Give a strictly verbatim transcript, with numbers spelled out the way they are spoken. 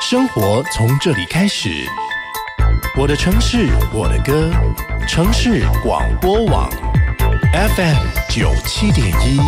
生活从这里开始，我的城市，我的歌，城市广播网 F M 九七点一。